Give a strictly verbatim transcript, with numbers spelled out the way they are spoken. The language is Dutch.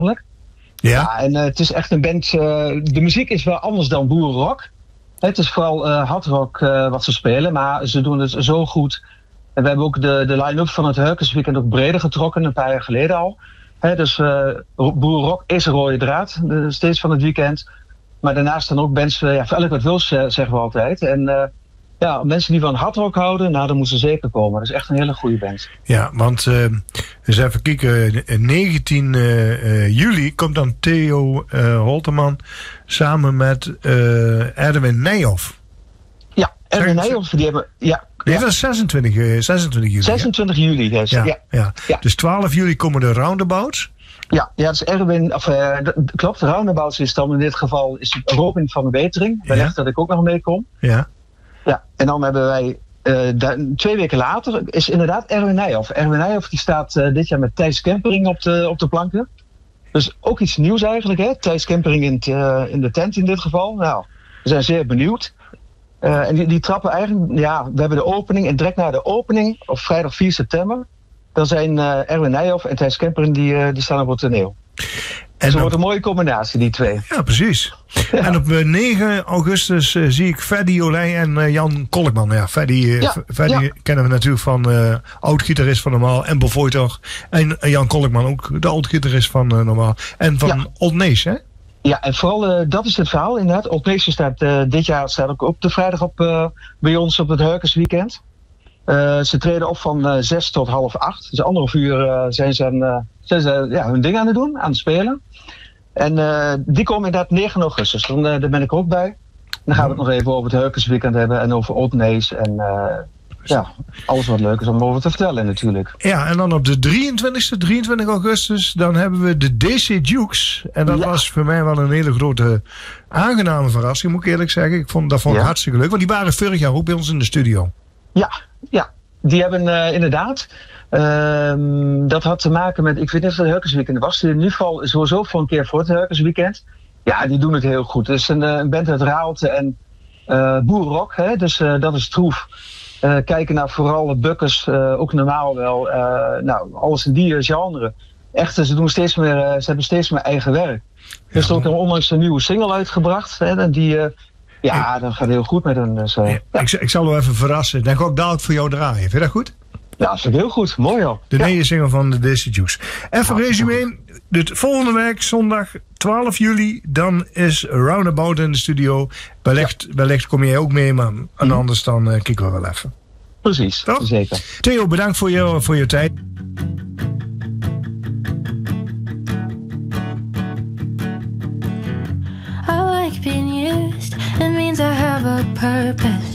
eigenlijk. Ja. Ja, en uh, het is echt een band. Uh, de muziek is wel anders dan boerenrock. Het is vooral uh, hardrock uh, wat ze spelen, maar ze doen het zo goed. En we hebben ook de, de line-up van het Hurkensweekend ook breder getrokken, een paar jaar geleden al. He, dus uh, boerenrock is een rode draad, de, steeds van het weekend. Maar daarnaast dan ook bands, uh, ja, voor elk wat wil, zeggen we altijd. En uh, ja, mensen die van hardrock houden, nou, dan moeten ze zeker komen. Dat is echt een hele goede band. Ja, want uh, eens even kijken. negentien juli komt dan Theo uh, Holterman samen met uh, Erwin Nijhoff. Ja, Erwin Nijhoff, die hebben... Ja, nee, ja. dat is zesentwintig juli. zesentwintig juli, dus, ja, ja. Ja. Ja. Dus twaalf juli komen de Roundabouts. Ja, ja, dus Erwin, of, uh, d- klopt, de Roundabouts is dan in dit geval is Robin van de Wetering. Wellicht ja. dat ik ook nog meekom. Ja. Ja, en dan hebben wij, uh, da- twee weken later, is inderdaad Erwin Nijhoff. Erwin Nijhoff die staat uh, dit jaar met Thijs Kempering op de, op de planken. Dus ook iets nieuws eigenlijk, hè. Thijs Kempering in, t, uh, in de tent in dit geval. Nou, we zijn zeer benieuwd. Uh, en die, die trappen eigenlijk, ja, we hebben de opening en direct na de opening, op vrijdag vier september, dan zijn uh, Erwin Nijhoff en Thijs Kempering die, uh, die staan op het toneel. En dus het wordt een mooie combinatie, die twee. Ja, precies. Ja. En op uh, negen augustus uh, zie ik Freddy Olij en uh, Jan Kolkman. Ja, Freddy, uh, ja, Freddy ja. kennen we natuurlijk van uh, oud-gitarist van Normaal en Bevoitor. En uh, Jan Kolkman ook de oud-gitarist van uh, Normaal. En van ja. Old Nace, hè? Ja, en vooral uh, dat is het verhaal inderdaad. Old Nace staat uh, dit jaar staat ook op de vrijdag op, uh, bij ons op het Hurkensweekend. Uh, ze treden op van uh, zes tot half acht. Dus anderhalf uur uh, zijn ze, aan, uh, zijn ze ja, hun ding aan het doen, aan het spelen. En uh, die komen inderdaad negen augustus. Dan, uh, daar ben ik ook bij. Dan gaan we het nog even over het Hurkensweekend hebben en over Old Nace. En uh, ja, alles wat leuk is om over te vertellen natuurlijk. Ja, en dan op de drieëntwintigste, drieëntwintig augustus, dan hebben we de D C Dukes. En dat ja. was voor mij wel een hele grote aangename verrassing, moet ik eerlijk zeggen. Ik vond, dat vond ik ja. hartstikke leuk, want die waren vorig jaar ook bij ons in de studio. Ja, ja. Die hebben uh, inderdaad, uh, dat had te maken met, ik weet niet of het Hurkensweekend was. In ieder geval sowieso voor een keer voor het Hurkensweekend. Ja, die doen het heel goed. Het is een, een band uit Raalte en uh, boerrock, hè? Dus uh, dat is troef. Uh, kijken naar vooral bukkers, uh, ook normaal wel. Uh, nou, alles in die genre. Echt, ze doen steeds meer, uh, ze hebben steeds meer eigen werk. Ja. Er is ook onlangs een nieuwe single uitgebracht. Hè? Die, uh, ja, dat gaat heel goed met hen. Dus, uh, ja. ja. ik, ik zal u even verrassen. Dan ga ik dadelijk voor jou draaien. Vind je dat goed? Ja, dat is heel goed. Mooi al. De ja. nieuwe single van de D C Juice. Even ja, resume. De volgende week, zondag twaalf juli, dan is Roundabout in de studio. Wellicht, ja. wellicht kom jij ook mee, maar mm. anders dan uh, kijken we wel even. Precies, toch? Zeker. Theo, bedankt voor je, voor je tijd. I like being used. It means I have a purpose.